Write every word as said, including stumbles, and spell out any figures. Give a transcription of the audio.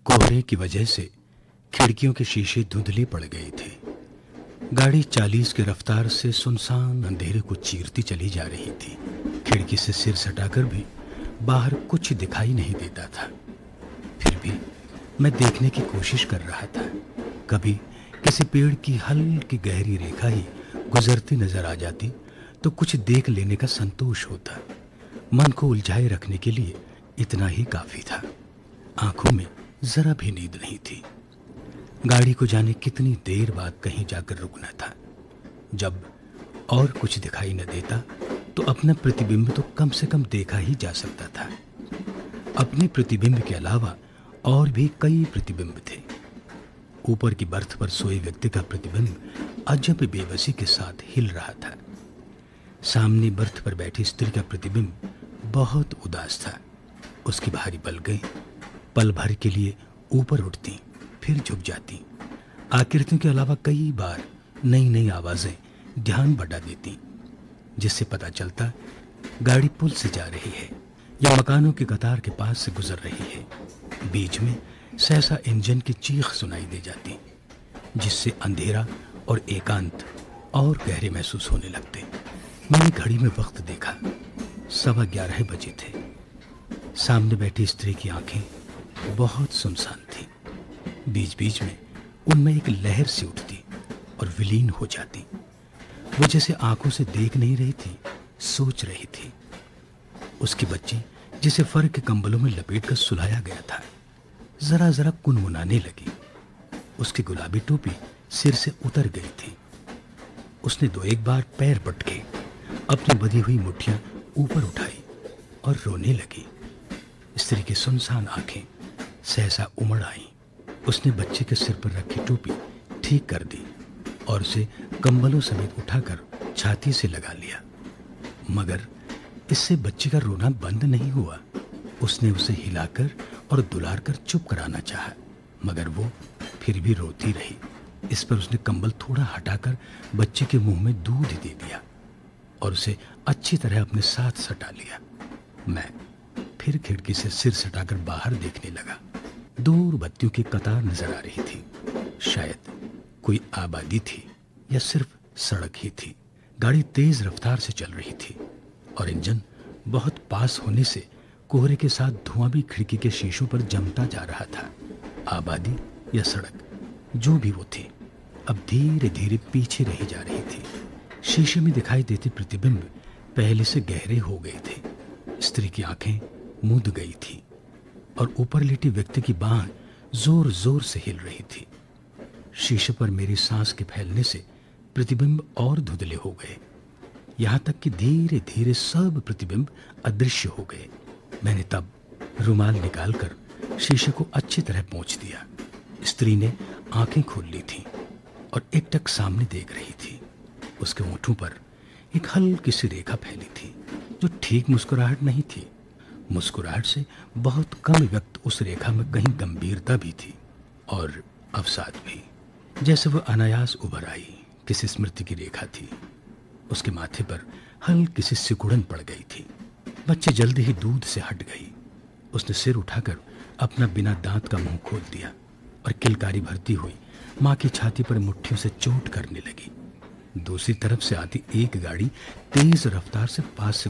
कोहरे की वजह से खिड़कियों के शीशे धुंधले पड़ गए थे। गाड़ी चालीस की रफ्तार से सुनसान अंधेरे को चीरती चली जा रही थी। खिड़की से सिर सटाकर भी बाहर कुछ दिखाई नहीं देता था। फिर भी मैं देखने की कोशिश कर रहा था। कभी किसी पेड़ की हल्की गहरी रेखा ही गुजरती नजर आ जाती तो कुछ देख लेने का संतोष होता। मन को उलझाए रखने के लिए इतना ही काफी था। आंखों में जरा भी नींद नहीं थी। गाड़ी को जाने कितनी देर बाद कहीं जाकर रुकना था। जब और कुछ दिखाई न देता तो अपना प्रतिबिंब तो कम से कम देखा ही जा सकता था। अपने प्रतिबिंब के अलावा और भी कई प्रतिबिंब थे। ऊपर की बर्थ पर सोए व्यक्ति का प्रतिबिंब अजब बेबसी के साथ हिल रहा था। सामने बर्थ पर बैठी स्त्री का प्रतिबिंब बहुत उदास था। उसकी भारी पलकें पल भर के लिए ऊपर उठती फिर झुक जाती। आकृतियों के अलावा कई बार नई नई आवाजें ध्यान बढ़ा देती, जिससे पता चलता गाड़ी पुल से जा रही है या मकानों की कतार के पास से गुजर रही है। बीच में सहसा इंजन की चीख सुनाई दे जाती, जिससे अंधेरा और एकांत और गहरे महसूस होने लगते। मैंने घड़ी में वक्त देखा, सवा ग्यारह बजे थे। सामने बैठी स्त्री की आंखें बहुत सुनसान थी। बीच बीच में उनमें एक लहर सी उठती और विलीन हो जाती। वो जैसे आंखों से देख नहीं रही थी, सोच रही थी। उसकी बच्ची जिसे फर के कंबलों में लपेट कर सुलाया गया था, जरा जरा कुनमुनाने लगी। उसकी गुलाबी टोपी सिर से उतर गई थी। उसने दो एक बार पैर पटके अपनी बधी हुई मुट्ठियां ऊपर उठाई और रोने लगी। स्त्री की सुनसान आंखें सहसा उमड़ आईं। उसने बच्चे के सिर पर रखी टोपी ठीक कर दी और उसे कंबलों समेत उठाकर छाती से लगा लिया। मगर इससे बच्चे का रोना बंद नहीं हुआ। उसने उसे हिलाकर और दुलारकर चुप कराना चाहा, मगर वो फिर भी रोती रही। इस पर उसने कंबल थोड़ा हटाकर बच्चे के मुंह में दूध दे दिया और उसे अच्छी तरह अपने साथ सटा लिया। मैं फिर खिड़की से सिर सटाकर बाहर देखने लगा। दूर बत्तियों की कतार नजर आ रही थी। शायद कोई आबादी थी या सिर्फ सड़क ही थी। गाड़ी तेज रफ्तार से चल रही थी और इंजन बहुत पास होने से कोहरे के साथ धुआं भी खिड़की के शीशों पर जमता जा रहा था। आबादी या सड़क जो भी वो थी, अब धीरे धीरे पीछे रही जा रही थी। शीशे में दिखाई देते प्रतिबिंब पहले से गहरे हो गए थे। स्त्री की आंखें मूंद गई थी और ऊपर लेटे व्यक्ति की बांह जोर जोर से हिल रही थी। शीशे पर मेरी सांस के फैलने से प्रतिबिंब और धुंधले हो गए, यहां तक कि धीरे धीरे सब प्रतिबिंब अदृश्य हो गए। मैंने तब रुमाल निकालकर शीशे को अच्छी तरह पोंछ दिया। स्त्री ने आंखें खोल ली थीं और एकटक सामने देख रही थी। उसके होठों पर एक हल्की सी रेखा फैली थी, जो ठीक मुस्कुराहट नहीं थी। मुस्कुराहट से बहुत कम व्यक्त उस रेखा में कहीं गंभीरता भी थी और अवसाद भी, जैसे वह अनायास उभर आई किसी स्मृति की रेखा थी। उसके माथे पर हल्की सी सिकुड़न पड़ गई थी। बच्चे जल्दी ही दूध से हट गई। उसने सिर उठाकर अपना बिना दांत का मुंह खोल दिया और किलकारी भरती हुई माँ की छाती पर मुट्ठियों से चोट करने लगी। दूसरी तरफ से आती एक गाड़ी तेज रफ्तार से पास से